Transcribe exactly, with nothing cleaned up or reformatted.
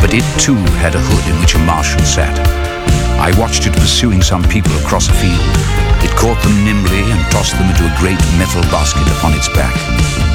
but it too had a hood in which a marshal sat. I watched it pursuing some people across a field. It caught them nimbly and tossed them into a great metal basket upon its back.